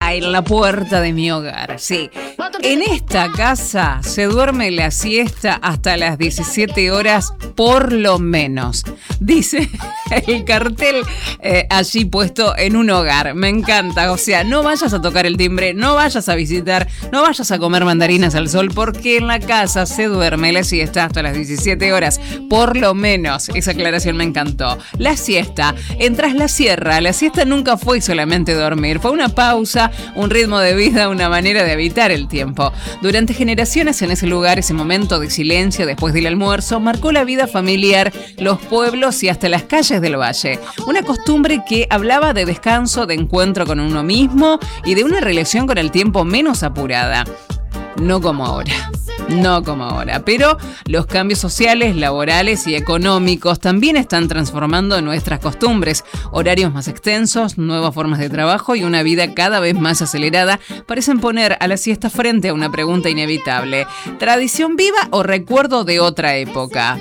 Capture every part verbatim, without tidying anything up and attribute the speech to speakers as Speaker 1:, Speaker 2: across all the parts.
Speaker 1: en la puerta de mi hogar. Sí, en esta casa se duerme la siesta hasta las diecisiete horas por lo menos. Dice el cartel eh, allí puesto en un hogar. Me encanta. O sea, no vayas a tocar el timbre, no vayas a visitar, no vayas a comer mandarinas al sol, porque en la casa se duerme la siesta hasta las diecisiete horas por lo menos. Esa aclaración me encantó. La siesta, en Tras la Sierra, la siesta nunca fue solamente dormir, fue una pausa, un ritmo de vida, una manera de habitar el tiempo. Durante generaciones en ese lugar, ese momento de silencio después del almuerzo marcó la vida familiar, los pueblos y hasta las calles del valle. Una costumbre que hablaba de descanso, de encuentro con uno mismo y de una relación con el tiempo menos apurada. No como ahora. No como ahora, pero los cambios sociales, laborales y económicos también están transformando nuestras costumbres. Horarios más extensos, nuevas formas de trabajo y una vida cada vez más acelerada parecen poner a la siesta frente a una pregunta inevitable: ¿tradición viva o recuerdo de otra época?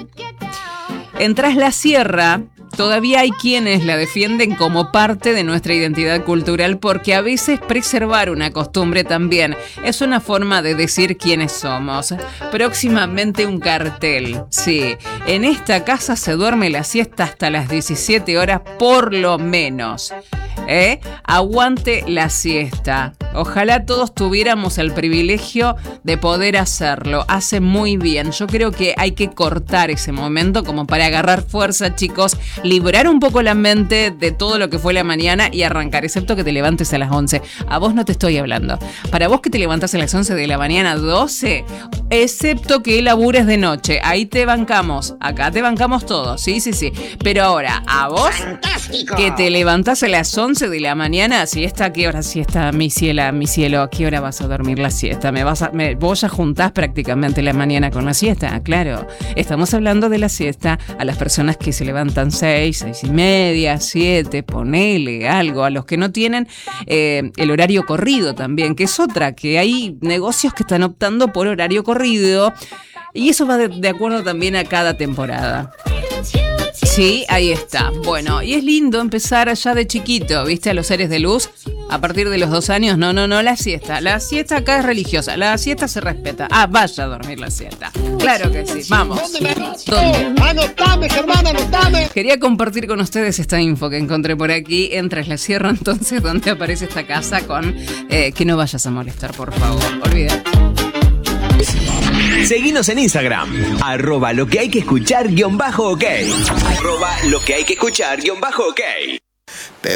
Speaker 1: En Tras la Sierra, todavía hay quienes la defienden como parte de nuestra identidad cultural, porque a veces preservar una costumbre también es una forma de decir quiénes somos. Próximamente un cartel. Sí, en esta casa se duerme la siesta hasta las diecisiete horas por lo menos. ¿Eh? Aguante la siesta. Ojalá todos tuviéramos el privilegio de poder hacerlo. Hace muy bien. Yo creo que hay que cortar ese momento como para agarrar fuerza, chicos. Liberar un poco la mente de todo lo que fue la mañana y arrancar, excepto que te levantes a las once. A vos no te estoy hablando. Para vos que te levantás a las once de la mañana, doce, excepto que labures de noche. Ahí te bancamos. Acá te bancamos todos. Sí, sí, sí. Pero ahora, a vos, ¡fantástico!, que te levantás a las once de la mañana, siesta, ¿a qué hora siesta, mi ciela, mi cielo? ¿A qué hora vas a dormir la siesta? ¿Me vas a, me, vos ya juntás prácticamente la mañana con la siesta? Claro. Estamos hablando de la siesta a las personas que se levantan seis, seis y media, siete, ponele algo. A los que no tienen eh, el horario corrido también, que es otra, que hay negocios que están optando por horario corrido y eso va de, de acuerdo también a cada temporada. Sí, ahí está. Bueno, y es lindo empezar allá de chiquito, ¿viste? A los seres de luz, a partir de los dos años. No, no, no, la siesta. La siesta acá es religiosa. La siesta se respeta. Ah, vaya a dormir la siesta. Claro que sí. Vamos. ¿Dónde?
Speaker 2: Anotame, hermana, anotame.
Speaker 1: Quería compartir con ustedes esta info que encontré por aquí en Tras la Sierra, entonces, donde aparece esta casa con eh, que no vayas a molestar, por favor. Olvídate.
Speaker 3: Seguinos en Instagram, arroba lo que hay que escuchar guión bajo ok. Arroba lo que hay que escuchar guión bajo ok.